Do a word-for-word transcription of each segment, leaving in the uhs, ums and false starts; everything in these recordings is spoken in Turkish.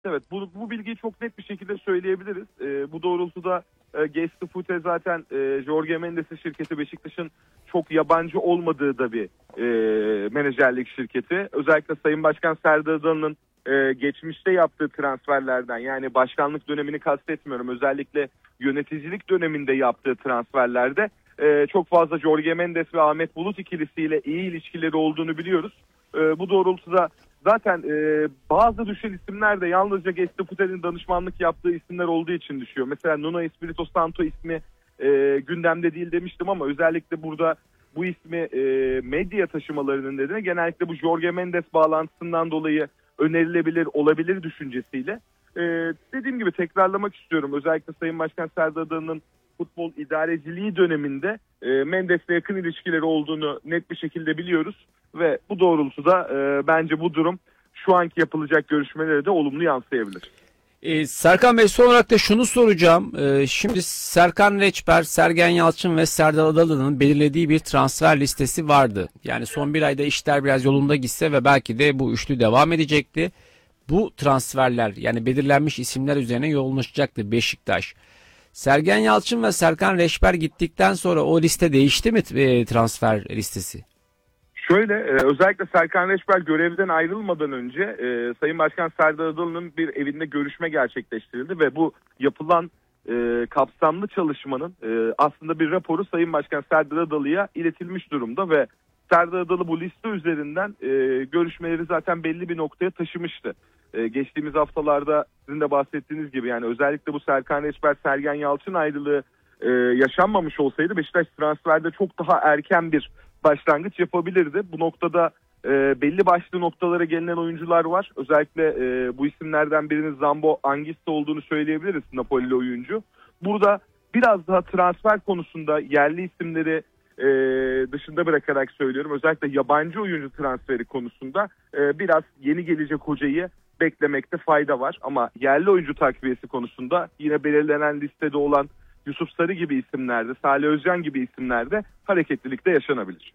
Evet, bu, bu bilgiyi çok net bir şekilde söyleyebiliriz. E, bu doğrultuda e, Gestafute zaten e, Jorge Mendes'in şirketi, Beşiktaş'ın çok yabancı olmadığı da bir e, menajerlik şirketi. Özellikle Sayın Başkan Serdar Adalı'nın e, geçmişte yaptığı transferlerden, yani başkanlık dönemini kastetmiyorum, özellikle yöneticilik döneminde yaptığı transferlerde e, çok fazla Jorge Mendes ve Ahmet Bulut ikilisiyle iyi ilişkileri olduğunu biliyoruz. E, bu doğrultuda zaten e, bazı düşen isimler de yalnızca Gestafute'nin danışmanlık yaptığı isimler olduğu için düşüyor. Mesela Nuno Espirito Santo ismi e, gündemde değil demiştim ama özellikle burada bu ismi e, medya taşımalarının nedeni genellikle bu Jorge Mendes bağlantısından dolayı önerilebilir, olabilir düşüncesiyle. E, dediğim gibi tekrarlamak istiyorum. Özellikle Sayın Başkan Serdar Adalı'nın futbol idareciliği döneminde e, Mendes'le yakın ilişkileri olduğunu net bir şekilde biliyoruz. Ve bu doğrultuda e, bence bu durum şu anki yapılacak görüşmelere de olumlu yansıyabilir. Ee, Serkan Bey, son olarak da şunu soracağım. Ee, şimdi Serkan Reçber, Sergen Yalçın ve Serdar Adalı'nın belirlediği bir transfer listesi vardı. Yani son bir ayda işler biraz yolunda gitse ve belki de bu üçlü devam edecekti. Bu transferler, yani belirlenmiş isimler üzerine yoğunlaşacaktı Beşiktaş. Sergen Yalçın ve Serkan Reçber gittikten sonra o liste değişti mi, e, transfer listesi? Şöyle, e, özellikle Serkan Reçber görevden ayrılmadan önce e, Sayın Başkan Serdar Adalı'nın bir evinde görüşme gerçekleştirildi ve bu yapılan e, kapsamlı çalışmanın e, aslında bir raporu Sayın Başkan Serdar Adalı'ya iletilmiş durumda ve Serdar Adalı bu liste üzerinden e, görüşmeleri zaten belli bir noktaya taşımıştı. E, geçtiğimiz haftalarda sizin de bahsettiğiniz gibi, yani özellikle bu Serkan Reçber, Sergen Yalçın ayrılığı e, yaşanmamış olsaydı Beşiktaş transferde çok daha erken bir başlangıç yapabilirdi. Bu noktada e, belli başlı noktalara gelinen oyuncular var. Özellikle e, bu isimlerden birinin Zambo Anguissa olduğunu söyleyebiliriz, Napoli'li oyuncu. Burada biraz daha transfer konusunda yerli isimleri e, dışında bırakarak söylüyorum. Özellikle yabancı oyuncu transferi konusunda e, biraz yeni gelecek hocayı beklemekte fayda var. Ama yerli oyuncu takviyesi konusunda yine belirlenen listede olan Yusuf Sarı gibi isimlerde, Salih Özcan gibi isimlerde hareketlilik de yaşanabilir.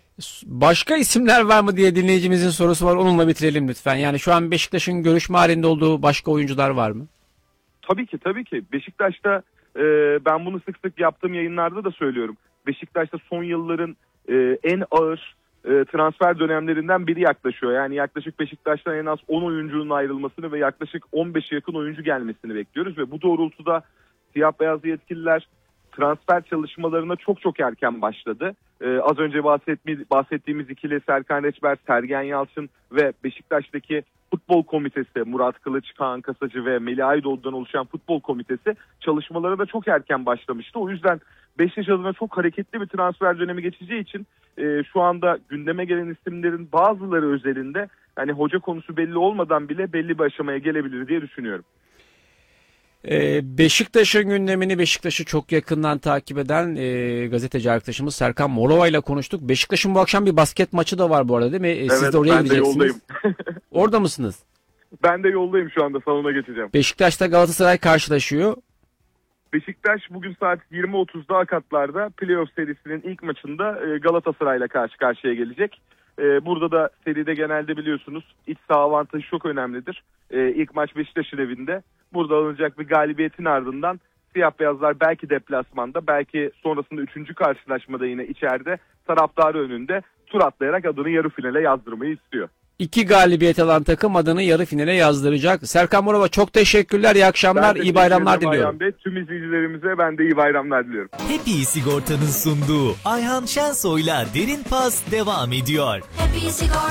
Başka isimler var mı diye dinleyicimizin sorusu var. Onunla bitirelim lütfen. Yani şu an Beşiktaş'ın görüşme halinde olduğu başka oyuncular var mı? Tabii ki, tabii ki. Beşiktaş'ta e, ben bunu sık sık yaptığım yayınlarda da söylüyorum. Beşiktaş'ta son yılların e, en ağır e, transfer dönemlerinden biri yaklaşıyor. Yani yaklaşık Beşiktaş'tan en az on oyuncunun ayrılmasını ve yaklaşık on beşe yakın oyuncu gelmesini bekliyoruz ve bu doğrultuda siyah beyaz yetkililer transfer çalışmalarına çok çok erken başladı. Ee, az önce bahsettiğimiz ikili Serkan Reçber, Sergen Yalçın ve Beşiktaş'taki futbol komitesi, Murat Kılıç, Kaan Kasacı ve Melih Aydoğdu'dan oluşan futbol komitesi çalışmalara da çok erken başlamıştı. O yüzden Beşiktaş adına çok hareketli bir transfer dönemi geçeceği için e, şu anda gündeme gelen isimlerin bazıları özelinde, yani hoca konusu belli olmadan bile belli bir aşamaya gelebilir diye düşünüyorum. Ee, Beşiktaş'ın gündemini, Beşiktaş'ı çok yakından takip eden e, gazeteci arkadaşımız Serkan Morova ile konuştuk. Beşiktaş'ın bu akşam bir basket maçı da var bu arada, değil mi? Evet, siz de oraya ben gideceksiniz. de yoldayım. Orada mısınız? Ben de yoldayım, şu anda salona geçeceğim. Beşiktaş'ta Galatasaray karşılaşıyor. Beşiktaş bugün saat yirmi otuzda Akatlar'da playoff serisinin ilk maçında Galatasaray'la karşı karşıya gelecek. Burada da seride genelde biliyorsunuz iç saha avantajı çok önemlidir. İlk maç Beşiktaş'ın evinde. Burada alınacak bir galibiyetin ardından siyah beyazlar belki deplasmanda, belki sonrasında üçüncü karşılaşmada yine içeride taraftarı önünde tur atlayarak adını yarı finale yazdırmayı istiyor. İki galibiyet alan takım adını yarı finale yazdıracak. Serkan Morova, çok teşekkürler, iyi akşamlar, iyi bayramlar diliyorum. Bey, tüm izleyicilerimize ben de iyi bayramlar diliyorum. Happy Sigorta'nın sunduğu Ayhan Şensoy'la Derin Pas devam ediyor.